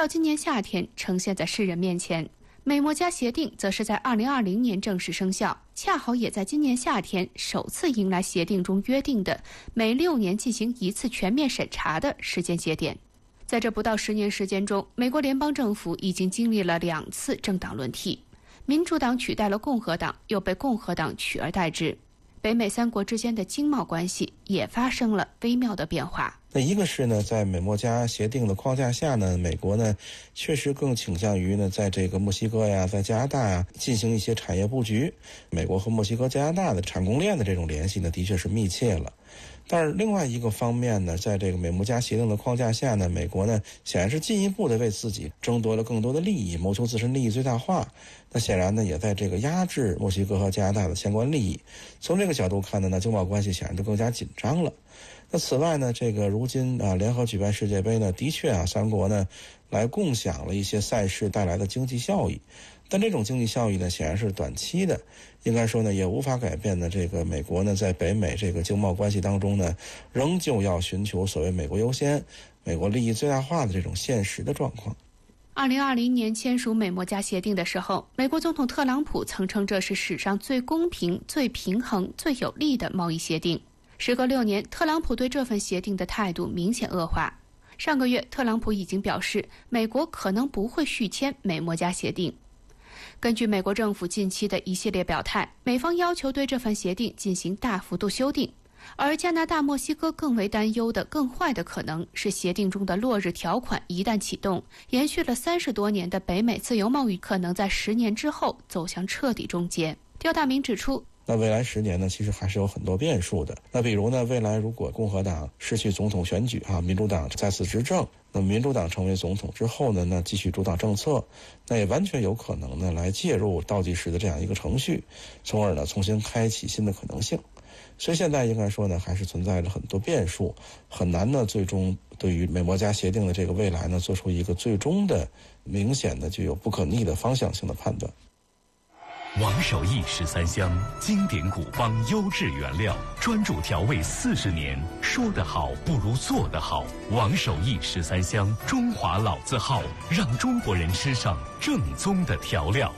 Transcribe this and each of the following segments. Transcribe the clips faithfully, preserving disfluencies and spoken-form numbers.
到今年夏天呈现在世人面前。美墨加协定则是在二零二零年正式生效，恰好也在今年夏天首次迎来协定中约定的每六年进行一次全面审查的时间节点。在这不到十年时间中，美国联邦政府已经经历了两次政党轮替，民主党取代了共和党，又被共和党取而代之。北美三国之间的经贸关系也发生了微妙的变化。 那一个是呢，在美墨加协定的框架下呢，美国呢确实更倾向于呢，在这个墨西哥呀，在加拿大呀进行一些产业布局。美国和墨西哥、加拿大的产供链的这种联系呢，的确是密切了。但是另外一个方面呢，在这个美墨加协定的框架下呢，美国呢显然是进一步的为自己争夺了更多的利益，谋求自身利益最大化。那显然呢，也在这个压制墨西哥和加拿大的相关利益。从这个角度看呢，那经贸关系显然就更加紧张了。那此外呢，这个如今啊，联合举办世界杯呢，的确啊，三国呢来共享了一些赛事带来的经济效益。但这种经济效益呢，显然是短期的，应该说呢，也无法改变呢这个美国呢在北美这个经贸关系当中呢，仍旧要寻求所谓美国优先、美国利益最大化的这种现实的状况。 二零二零年签署美墨加协定的时候，美国总统特朗普曾称这是史上最公平、最平衡、最有利的贸易协定。时隔六年，特朗普对这份协定的态度明显恶化。上个月，特朗普已经表示，美国可能不会续签美墨加协定。根据美国政府近期的一系列表态，美方要求对这份协定进行大幅度修订，而加拿大、墨西哥更为担忧的、更坏的可能是协定中的落日条款一旦启动，延续了三十多年的北美自由贸易可能在十年之后走向彻底终结。刁大明指出， 那未来十年呢，其实还是有很多变数的。那比如呢，未来如果共和党失去总统选举啊，民主党再次执政，那么民主党成为总统之后呢，那继续主导政策，那也完全有可能呢来介入倒计时的这样一个程序，从而呢重新开启新的可能性。所以现在应该说呢，还是存在着很多变数，很难呢最终对于美墨加协定的这个未来呢做出一个最终的明显的具有不可逆的方向性的判断。 王守义十三香，经典古方优质原料，专注调味四十年，说得好不如做得好。王守义十三香，中华老字号，让中国人吃上正宗的调料。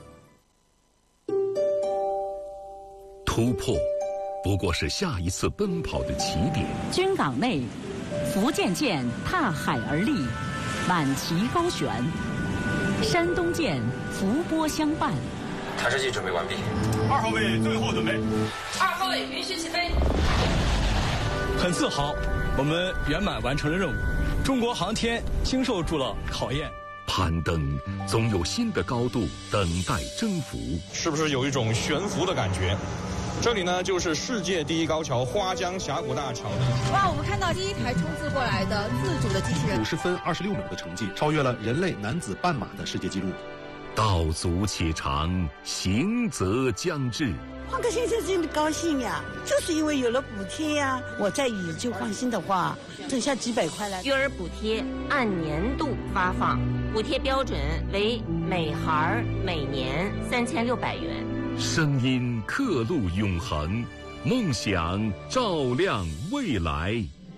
突破不过是下一次奔跑的起点。 军港内，福建舰踏海而立，满旗高悬；山东舰伏波相伴。 探视器准备完毕， 二号位最后准备， 二号位允许起飞。 很自豪，我们圆满完成了任务，中国航天经受住了考验。 攀登总有新的高度等待征服， 是不是有一种悬浮的感觉？这里呢，就是世界第一高桥花江峡谷大桥。 哇，我们看到第一台冲刺过来的自主的机器人， 五十分二十六秒的成绩，超越了人类男子半马的世界纪录。 道阻且长，行则将至。 换个先生真的高兴呀，就是因为有了补贴呀。我在以旧换新的话，挣下几百块来。 育儿补贴按年度发放，补贴标准为每孩每年三千六百元。 声音刻录永恒，梦想照亮未来。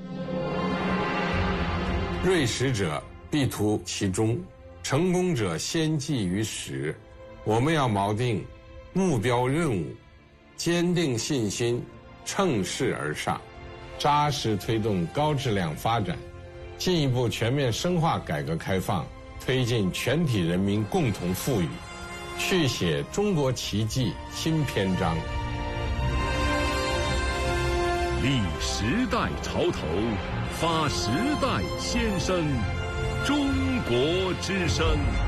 锐实者必图其中，成功者先记于始。我们要锚定目标任务，坚定信心，乘势而上，扎实推动高质量发展，进一步全面深化改革开放，推进全体人民共同富裕，续写中国奇迹新篇章。 立时代潮头，发时代先声，中国之声。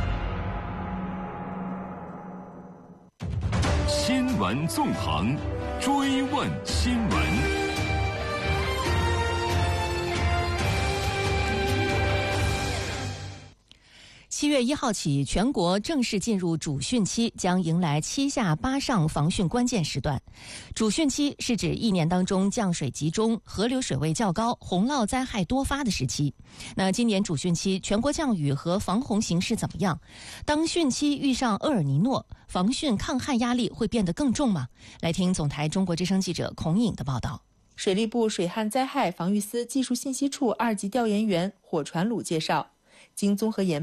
新闻纵横，追问新闻。 七月一号起，全国正式进入主汛期，将迎来七下八上防汛关键时段。主汛期是指一年当中降水集中、河流水位较高、洪涝灾害多发的时期。那今年主汛期全国降雨和防洪形势怎么样？当汛期遇上厄尔尼诺，防汛抗旱压力会变得更重吗？来听总台中国之声记者孔颖的报道。 水利部水旱灾害防御司技术信息处二级调研员火传鲁介绍，经综合研